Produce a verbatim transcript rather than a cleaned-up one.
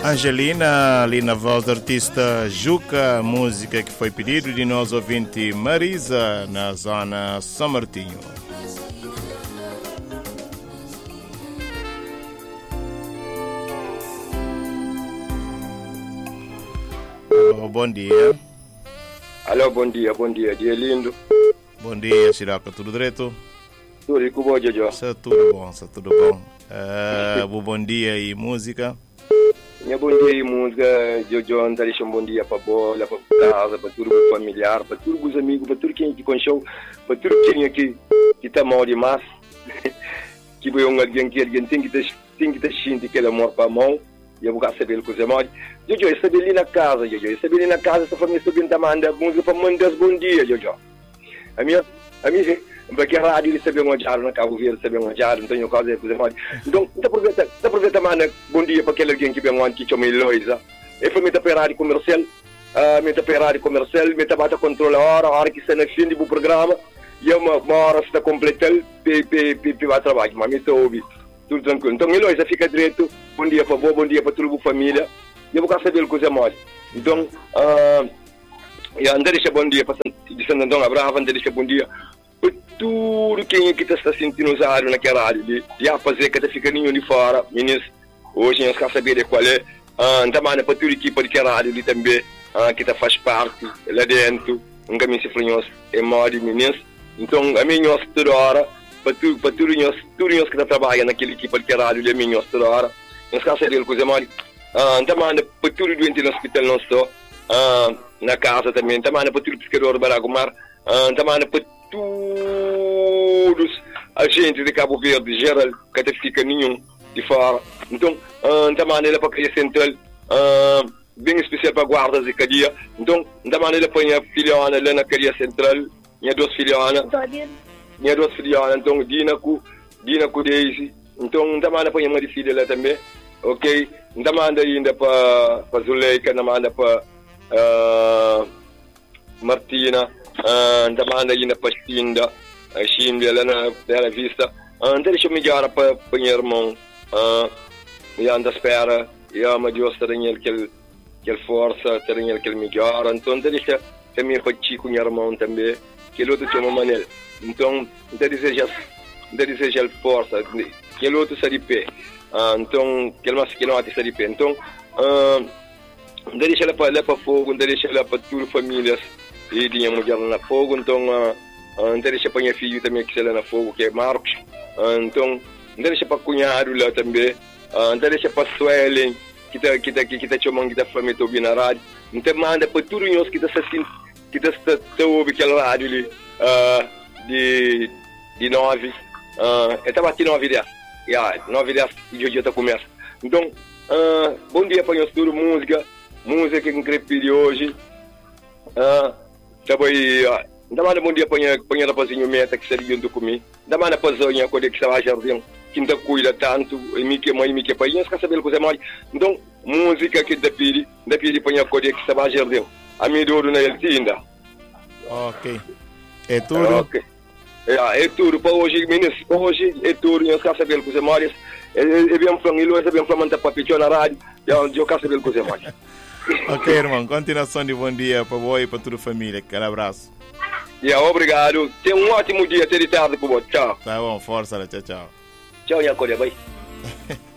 Angelina, ali na voz do artista Juca, música que foi pedido de nós ouvinte Marisa, na zona São Martinho. Alô, bom dia. Alô, bom dia, bom dia, dia lindo. Bom dia, Chiraca, tudo direito? Tudo e bom, Jojo? Está tudo bom, está tudo bom. Uh, bom dia e música? Minha bom dia e música, Jojo, anda deixa um bom dia para a bola, para casa, para tudo o familiar, para todos os amigos, para tudo quem aqui com show, para tudo quem aqui que está mal demais, que vai um alguém que alguém tem que ter, tem que ter gente que ele amor para a mão, e eu vou saber o que você mora. Jojo, eu sabe ali na casa, Jojo, eu sabe ali na casa, essa família subindo a manda música para mandar bom dia, Jojo. A minha, a minha, porque a rádio recebeu um adiado na Cabo Verde, recebeu um adiado, não tenho causa de fazer mal. Então, aproveita, aproveita, mano, bom dia para aquele alguém que vem onde que chama Eloisa. Eu fui meter para a rádio comercial, uh, meter para a rádio comercial, meter para a controle a hora, a hora que está na fim do programa, e uma, uma hora está completando, para o trabalho, mas me estou ouvindo, tudo tranquilo. Então, Eloisa, fica direito, bom dia para você, bom dia para toda a família, e eu vou saber o que você mora. Então, uh, e andar deixa bom dia para Santo Antônio Abrava, andar deixa bom dia. Tudo quem que está sentindo usar naquela área de já fazer que está ficando de fora, meninos, hoje nós queremos saber qual é, uh, também para toda a equipe daquela área ali também, uh, que está faz parte lá dentro, um caminho se foi é modo meninos, então a mim nós toda hora, para tudo para tudo nós, tudo nós que está trabalhando naquela equipe daquela área ali, a mim nós toda hora, nós queremos saber coisa mais, uh, também para tudo doente no hospital não só, uh, na casa também, também para tudo pescador baragomar, uh, também para todos a gente de Cabo Verde, geral, que até fica nenhum de fora. Então, uh, da maneira para a Cadeia Central, uh, bem especial para guardas de cadeia. Então, da maneira para a filiana lá na Cadeia Central, tinha duas filianas. Tinha duas filianas, então, Dinaco, Dinaco Daisy. Então, da maneira para a mãe filha lá também. Ok? Da maneira ainda para a Zuleika, da maneira para uh, Martina. Uh, também aí na pastinda, a Chimia lá na Bela Vista. Uh, deixa eu me guiar para o meu irmão. Uh, e anda à espera, e ama Deus ter aquele, aquele força, ter aquele melhor. Então, deixa também para Chico, meu irmão também, que ele outro tem uma maneira. Então, deseja, deseja força, que ele outro está de pé. Uh, então, que ele mais que não está de pé. Então, uh, deixa ele para para fogo, deixa ele para todas as famílias. E tinha mulher na fogo, então uh, uh, deixa para minha filha também que está lá na fogo, que é Marcos. Uh, então, deixa para cunhado lá também. Uh, deixa para Suelen, que está que está que está chamando da família toda na rádio. Então, manda para todos nós que está assim, que está está ouvindo aquela rádio ali uh, de de nove. Uh, estava aqui nove dez. Yeah, nove dez e o dia está começa. Então, uh, bom dia para nós todos, música, música que eu queria pedir hoje. Uh, Também, da mana bom dia para para rapazinho meta que seria junto comigo. Da mana para zonha quando que estava jardim, que ainda cuida tanto, e me que mãe me que pai, nós quer saber coisa mais. Então, música que da piri, da piri para quando que estava jardim. A mim duro na ele ainda. Ok. É tudo. Ok. É, é tudo para hoje, meninos. Para hoje é tudo, nós quer saber coisa mais. É bem falando, ele é bem falando para pichar na rádio. Eu quero saber coisa mais. Ok, irmão, continuação de bom dia para você e para toda a família. Aquele abraço. Yeah, obrigado. Tenha um ótimo dia, até de tarde com você. Tchau. Tá bom, força, tchau, tchau. Tchau, minha coisa, bye.